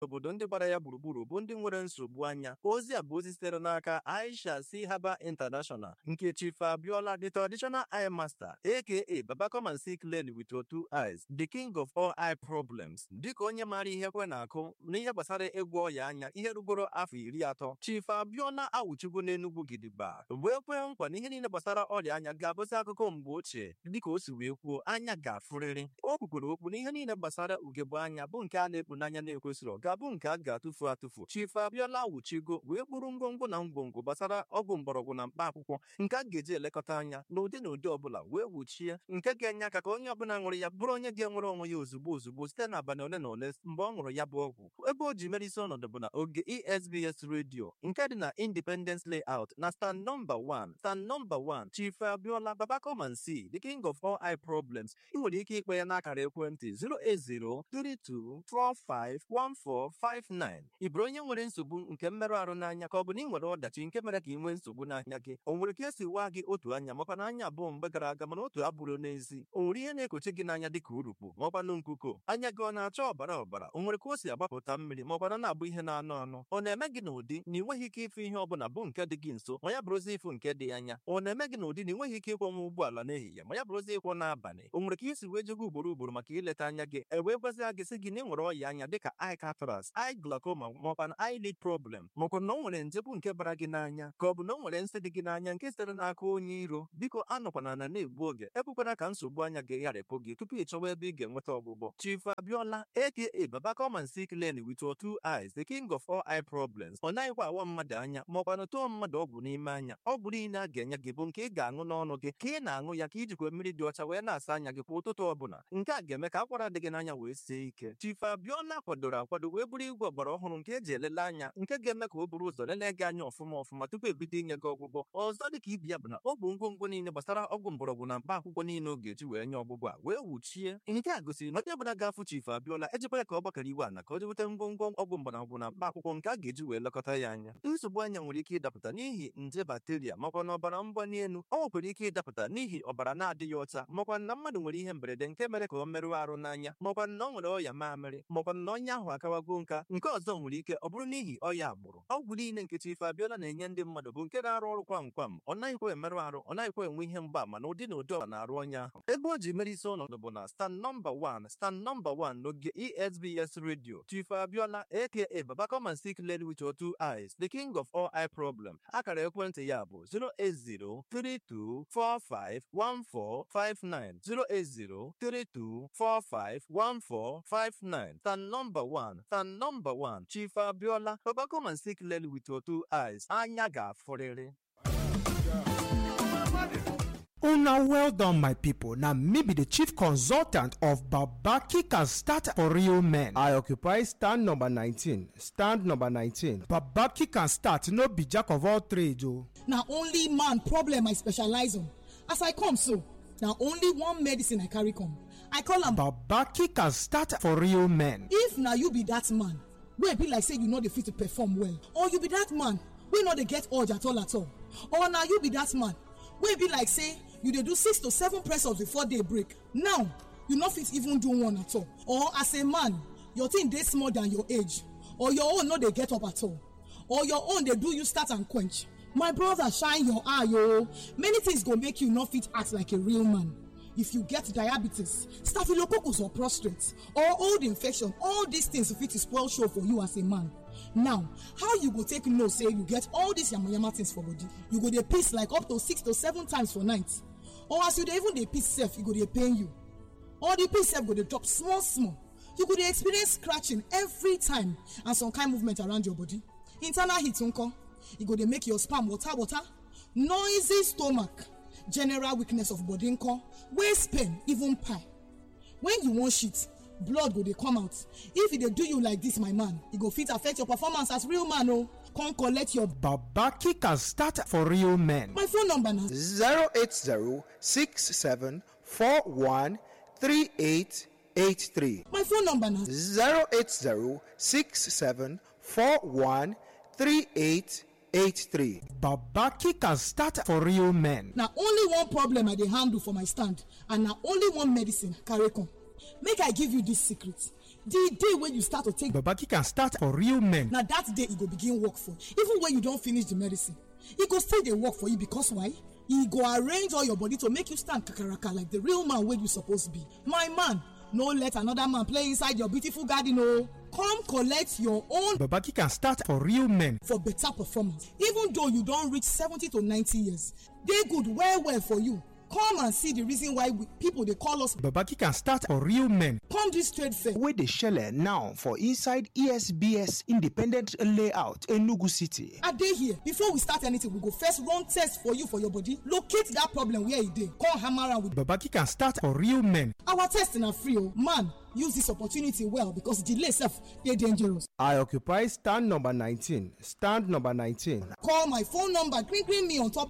obodo ndị gbara ya gburugburu bụ ndị nwere nsogbu anya. Ozi a bụ ozi sitere n'aka Aisha C. Haba International nke Chief Abiola, the traditional eye master, aka Baba come and see clearly with your two eyes, the king of all eye problems. Dịka onye maara ihe kwe na-akụ n'ihe gbasara ịgwọ ọya anya ihe rugoro afọ 30, Chief Abiola awụchigo n'Enugu gidigba wee kwee nkwa na ihe niile gbasara ọrịa anya ga-abụzi akụkọ mgbe ochie. Dịka o si wee kwuo, anya ga-afụrịrị. O kwukwere okwu na ihe niile gbasara ugegbe anya bụ nke a na-ekpu n'anya na-ekwesịrị ga-abụ nke a ga-atụfu atụfu. Chief Abiola awụchigo wee kpụrụ ngwongwo na ngwongwo gbasara ọgwụ mgbọrọgwụ na mkpa akwụkwọ nke a ga-eji elekọta anya n'ụdị na ụdị ọbụla wee wuchie, nke ga-enye aka ka onye ọbụla ṅụrụ ya bụrụ onye ga-enwere onwe ya ozugbo site n'abalị ole na ole mgbe ọ ṅụrụ ya bụ ọgwụ. Ebe o ji mere isi ọnọdụ bụ na oge ESBS Radio nke dị na Independence Layout na stand number 1. Chief Abiola, Baba come and see, the king of all eye problems. Ị nwere ike ikpe ya n'akara ekwentị 08032451459. Ị bụrụ onye nwere nsogbu nke mmerụ ahụ n'anya ka ọ bụ na ị nwere ọdachi nke mere ka ị nwee nsogbu n'anya gị? O nwere ka esi waa gị otu anya makwa na anya abụọ mgbe gara aga mana otu abụrụ n'ezi? O nwere ihe na-ekochi gị n'anya dịka urukpu maọkwanụ nkuko? Anya gị ọ na-acha ọbara? O nwere ka o si agbapụta mmiri maọkwana na-abụ ihe na-anụ? Ọ na-eme gị n'ụdị na ị nweghị ike ịfụ ihe ọbụla bụ nke dị gị nso ma ya bụrụzi ịfụ nke dị anya? Ọ na-eme gị n'ụdị na ị nweghị ike ịkwọnwa ụgbọala n'ehihie ma ya bụrụzi ịkwọ n'abalị? O nwere ka isi wee jego ugboro maka ileta anya gị wee gwazia gị sị gị na ị nwere ọya anya dịka eye cataract, eye glaucoma maọkwanụ eyelid problem, maọkwa na o nwere nje bụ nke bara gị n'anya, ka ọ bụ na o nwere nsị dị gị n'anya nke sitere n'aka onye iro. Biko anọkwana na na-egbu oge, ekwekwana ka nsogbu anya gị gharịpụ gị tupu ị chọwa ebe ị ga-enweta ọgwụgwọ. Chief Abiola aka Baba come and see clearly with your two eyes, the king of all eye problems. Ọ naghịkwa awa mmadụ anya maọkwanụ tụọ mmadụ ọgwụ n'ime anya. Ọgwụ niile a ga-enye gị bụ nke ị ga-aṅụ n'ọnụ gị ka ị na-aṅụ ya ka ijikwa mmiri dị ọcha wee na-asa anya gị kwa ụtụtụ ọbụla. Nke a ga-eme ka akwara dị gị n'anya wee sie ike. Chief Abiola kwadoro akwado wee bụrụ igwe ọgbara ọhụrụ nke eji elele anya nke ga-eme ka o buru ụzọ lelee gị anya ọfụma tupu ebido inye gị ọgwụgwọ. Ọzọ dịka ibi ya bụ na ọ bụ ngwongwo niile gbasara ọgwụ mgbọrọgwụ na mkpa akwụkwọ niile ọ ga-eji wee nye ọgwụgwọ a wee wuchie. Nke a gosiri na onye ọbụla ga-afụ Chief Abiola ejikwara ka ọ gbakọrọ iwe ana ka o jeweta ngwongwo ọgwụ mgbọrọgwụ na mkpa akwụkwọ nke a ga-eji wee lekọta ya anya. Nsogbu anya nwere ike ịdapụta n'ihi nje bakteria makwa na ọbara mgbali elu. Ọ nwekwara ike ịdapụta n'ihi ọbara na-adịghị ọcha makwa na mmadụ nwere ihe mberede nke mere ka ọ merụọ arụ n'anya makwa na ọ nwere ọya mamịrị makwa na onye ahụ akawago nka. Nke ọzọ nwere ike ọ bụrụ n'ihi ọya agbụrụ. Ọgwụ niile nke Chief Abiola na-enye ndị mmadụ bụ nke na-arụ ọrụ kwam. Ọ naghịkwa emerụ arụ, ọ naghịkwa enwe ihe mgbaama na ụdị na ụdị ọbara na-arụ onye ahụ. Ebe o ji mere isi ọnọdụ bụ na stand number 1 n'oge ESBS Radio. Chief Abiola aka Baba come and see clearly with your two eyes, the king of all eye problem. Akara ekwentị ya bụ 08032451459 08032451459. Stand number 1. Chief Abiola, Baba come and see clearly with your two eyes. Anya ga-afụrịrị. Una well done, my people. Now, me be the chief consultant of Babaki Can Start for Real Men. I occupy stand number 19. Babaki Can Start, no be jack of all trades. Now, only man problem I specialize on. As I come so, now only one medicine I carry come. I call am Babaki Can Start for Real Men. If now you be that man, wey be like say you know the fit to perform well, or you be that man wey no dey get urge at all, or now you be that man wey be like say you dey do 6 to 7 press ups before day break. Now you no fit even do one at all, or as a man your thing dey small than your age, or your own no dey get up at all, or your own dey do you start and quench. My brother, shine your eye o. Many things go make you no fit act like a real man. If you get diabetes, staphylococcus or prostate, or old infection, all these things fit spoil show for you as a man. Now, how you go take know say you get all these yamayama things for body? You go dey piss like up to 6 to 7 times for night, or as you dey even dey piss sef, e go dey pain you, or the piss sef go dey drop small. You go dey experience scratching every time and some kind movement around your body. Internal heat nko, e go dey make your sperm water, noisy stomach, general weakness of body nko, waist pain, even pie. When you wan shit, blood go dey come out. If e dey do you like this, my man, e go fit affect your performance as real man o. Come collect your Babaki Can Start for Real Men. My phone number na 08067413883. My phone number na 08067413883. Babaki Can Start for Real Men. na only one problem I dey handle for my stand, and na only one medicine carry come. Make I give you this secret. the day when you start to take Babaki can start for real men. na that day e go begin work for you. Even when you don finish the medicine, e go still dey work for you because why? E go arrange all your body to make you stand kakaraka like the real man wey you suppose be. My man, no let another man play inside your beautiful garden o. Come collect your own Babaki can start for real men. for better performance. Even though you don reach 70 to 90 years, dey good well for you. Come and see the reason why people dey call us. Babaki can start for real men. Come this trade fair. Wey dey shele now for inside ESBS Independent Layout, Enugu City. I dey here. Before we start anything, we go first run test for you for your body. Locate that problem where e dey. Come hammer am with. Babaki can start for real men. Our test na free o. Man, use this opportunity well because delay sef dey dangerous. I occupy stand number 19. Stand number 19. Call my phone number, green me on top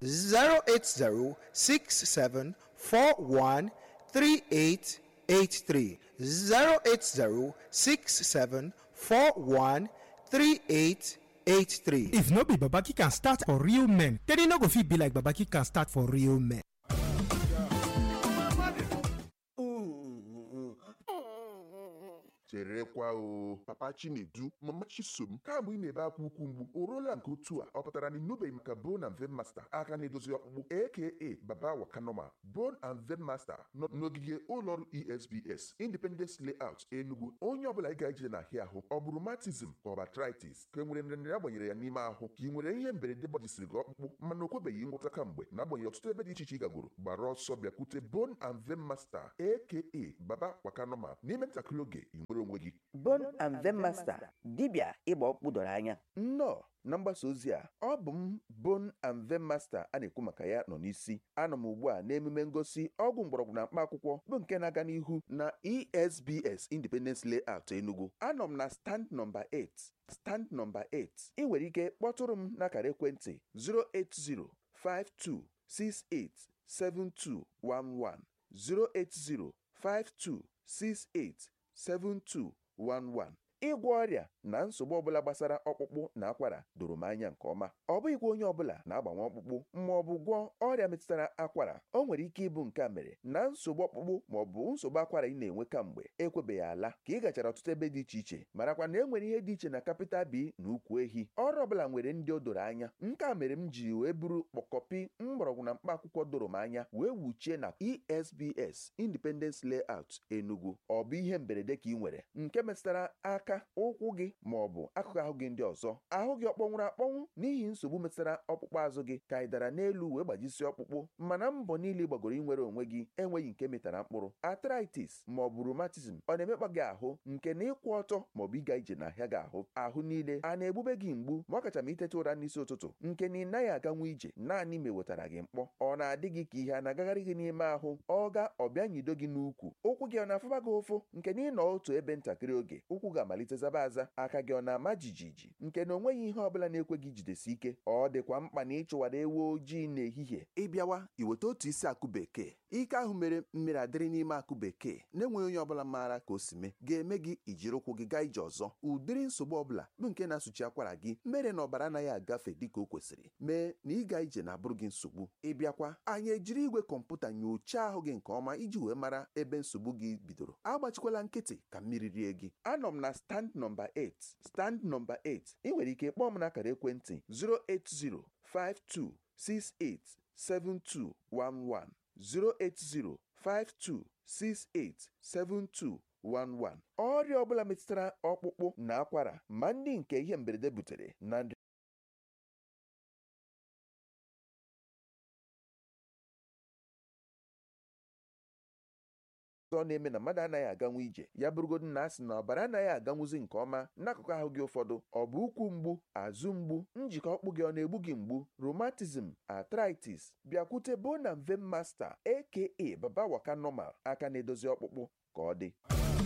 08067413883. 08067413883. If no be Babaki can start for real men, then e no go fit be like Babaki can start for real men. cherekwa o papa Chinedu mama Chisom kamgbe ị na-ebe akwa ukwu mgbu o ruola nke otu a ọ pụtara na ịnụbeghị maka Bone and Vein Master aka na-edozi ọkpụkpụ aka Baba Wakanoma. Bone and Vein Master nọ n'ogige ụlọọrụ ESBS Independence Layout Enugu. Onye ọbụla ị ga-eje n'ahịa ahụ ọ bụ rheumatism ka ọ bụ arthritis ka e nwere nrịanrịa agbanyere ya n'ime ahụ ka ị nwere ihe mberede gbajisiri gị ọkpụkpụ mana o kwebeghị ngwọta kamgbe na-agbanyeghị ọtụtụ ebe dị iche iche ị gagoro gbara ọsọ bịakwute Bone and Vein Master aka Baba Wakanoma n'ime ntakịrị oge ị nwere onwe gị. Bone and Vein Master dibịa ịgba ọkpụkpụ doro anya. Nnọọ na mgbasa ozi a ọ bụ m Bone and Vein Master a na-ekwu maka ya nọ n'isi. Anọ m ugbu a n'emume ngosi ọgwụ mgbọrọgwụ na mkpa akwụkwọ bụ nke na-aga n'ihu na ESBS Independence Layout Enugu. Anọ m na stand number 8. Stand number 8. Ị nwere ike kpọtụrụ m n'akara ekwentị 08052687211 08052687211. Ịgwọ ọrịa na nsogbu ọbụla gbasara ọkpụkpụ na akwara doro m anya nke ọma. Ọ bụghịkwa onye ọbụla na-agbanwe ọkpụkpụ ma ọ bụ gwọọ ọrịa metụtara akwara. O nwere ike ịbụ nke a mere na nsogbu ọkpụkpụ ma ọ bụ nsogbu akwara ị na-enwe kamgbe ekwebeghị ala ka ị gachara ọtụtụ ebe dị iche iche marakwa na e nwere ihe dị iche na capital B na ukwu ehi. Ọrụ ọbụla nwere ndị o doro anya. Nke a mere m ji wee buru kpọkọpi mgbọrọgwụ na mkpa akwụkwọ doro m anya wee wuchie na ESBS Independence Layout Enugu. Ọ bụ ihe mberede ka ị nwere nke metụtara aka ụkwụ gị ma ọ bụ akụkụ ahụ gị ndị ọzọ. Ahụ gị ọkpọnwụrụ akpọnwụ n'ihi nsogbu metụtara ọkpụkpụ azụ gị ka ị dara n'elu wee gbajisi ọkpụkpụ mana mbọ niile gbagoro inwere onwe gị enweghị nke metara mkpụrụ. Arthritis ma ọ bụ rheumatism ọ na-emekpa gị ahụ nke na ịkwụ ọtọ ma ọ bụ ịga ije n'ahịa gị ahụ niile a na-egbube gị mgbu ma ọ kacha ma itete ụra n'isi ụtụtụ nke na ị naghị aganwu ije naanị ma ewetara gị mkpọ. Ọ na-adị gị ka ihe a na-agagharị gị n'ime ahụ ọ ọbịa nyido gị n'ukwu. Ụkwụ gị ọ na-afụba gị ụfụ nke na ị nọ otu ebe ntakịrị oge ụkwụ ga-amalite zaba aza. Aka gị ọ na-ama jijiji nke na onweghị ihe ọbụla na-ekwe gị jidesi ike. Ọ dịkwa mkpa na ịchụwara ewu ojii n'ehihie. Ịbịawa iweta otu isi akụ bekee. Ike ahụ mere mmiri adịrị n'ime akụ bekee na-enweghị onye ọbụla maara ka o si mee ga-eme gị ijiri ụkwụ gị gaa ije ọzọ. Ụdịrị nsogbu ọbụla bụ nke na-asụchi akwara gị mere na ọbara anaghị agafe dịka o kwesịrị mee na ịga ije na-abụrụ gị nsogbu. Ịbịakwa anyị ejiri igwe kọmputa nyochaa ahụ gị nke ọma iji wee mara ebe nsogbu gị bidoro. Agbachikwala nkịtị ka mmiri rie gị. Anọ m na stand number 8. Stand number 8. Ị nwere ike kpọọ m n'akara ekwentị 08052687211 08052687211. Ọrịa ọbụla metụtara ọkpụkpụ na akwara ma ndị nke ihe mberede butere na ndụ ọ na-eme na mmadụ anaghị aganwu ije ya bụrụgodu na asị na ọbara anaghị aganwuzi nke ọma n'akụkụ ahụ gị ụfọdụ. Ọ bụ ụkwụ mgbu, azụ mgbu, njikọ ọkpụ gị ọ na-egbu gị mgbu, rheumatism, arthritis, bịakwute Bone and Vein Master aka Baba Wakanoma aka na-edozi ọkpụkpụ ka ọ dị.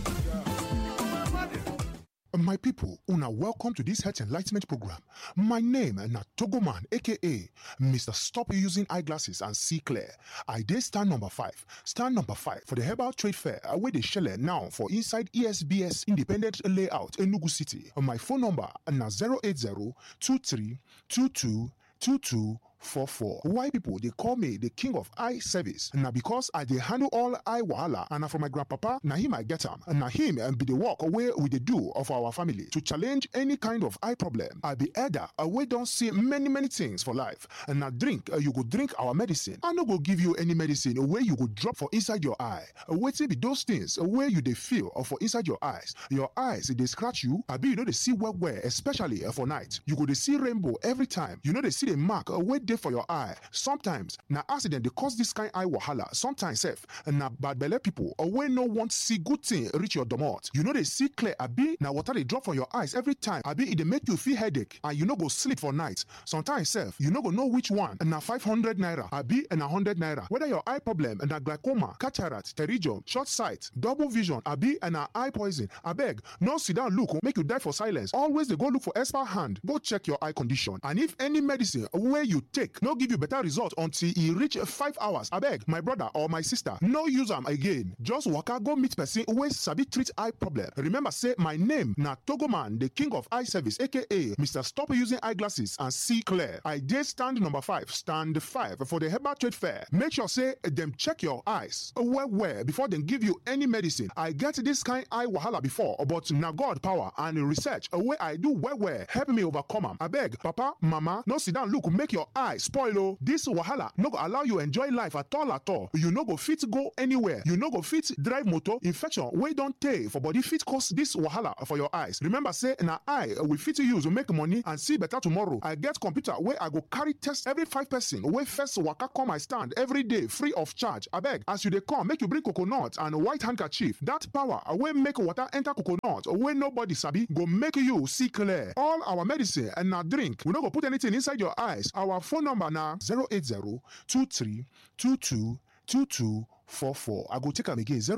My people, una welcome to this health enlightenment program. My name na Togoman, aka Mr. Stop Using Eyeglasses and See Clear. I dey stand number 5. Stand number 5 for the Herbal Trade Fair wey dey shele now for inside ESBS Independent Layout Enugu City. My phone number na 080232222 2244. Why people they call me the king of eye service? Now because I dey handle all eye wahala, and from my grandpapa, na him I get am. And na him be the work away with the do of our family to challenge any kind of eye problem. I be elder, we don't see many things for life. And now drink, you go drink our medicine. I no go give you any medicine where you go drop for inside your eye. Wetin be those things where you dey feel or for inside your eyes? Your eyes they scratch you. I be you know they see well, especially for night. You go they see rainbow every time. You know they see the mark where dey for your eye. Sometimes na accident they cause this kind eye wahala. Sometimes self na bad belle people or when no want see good thing reach your domot. You know they see clear. Abi na water they drop from your eyes every time. Abi it dey make you feel headache and you no go sleep for night. Sometimes self you no go know which one. Na 500 naira. Abi and 100 naira. Whether your eye problem and na glaucoma, cataract, pterygium, short sight, double vision, abi and na eye poison. Abeg, no sit down look make you die for silence. Always they go look for expert hand. Go check your eye condition. And if any medicine where you take no give you better result until e reach 5 hours. Abeg, my brother or my sister, no use am again. Just waka go meet person wey sabi treat eye problem. Remember say my name na Togoman, the king of eye service, aka Mr. Stop Using Eyeglasses and See Clear. I dey stand number 5 for the Herbal Trade Fair. Make sure say them check your eyes well before they give you any medicine. I get this kind eye wahala before, but na God power and research wey I do well help me overcome am. Abeg, papa, mama, no sit down look make your eye spoil o. This wahala no go allow you enjoy life at all. You no go fit go anywhere. You no go fit drive motor. Infection wey don tey for body fit cause this wahala for your eyes. Remember say na eye we fit use to make money and see better tomorrow. I get computer wey I go carry test every 5 person wey first waka come my stand every day free of charge. Abeg, as you dey come make you bring coconut and white handkerchief. That power wey make water enter coconut wey nobody sabi go make you see clear. All our medicine and na drink. We no go put anything inside your eyes. Our phone number na 080-2322-2244. I go take am again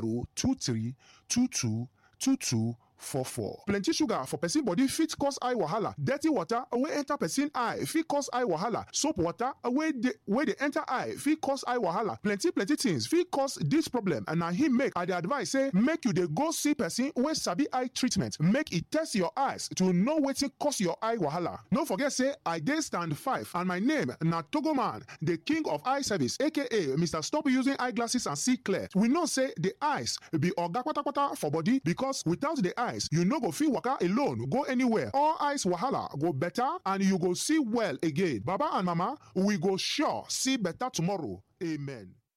080-2322-2244. Plenty sugar for person body fit cause eye wahala. Dirty water wey enter person eye fit cause eye wahala. Soap water wey dey enter eye fit cause eye wahala. Plenty things fit cause this problem, and na him make I dey advise say make you dey go see person wey sabi eye treatment. Make e test your eyes to know wetin cause your eye wahala. No forget say I dey stand 5 and my name na Togoman, the king of eye service, aka Mr. Stop Using Eyeglasses and See Clear. We know say the eyes be oga kpatakpata for body, because without the eyes you no go fit waka alone go anywhere. All eyes wahala go better and you go see well again. Baba and mama, we go sure see better tomorrow. Amen.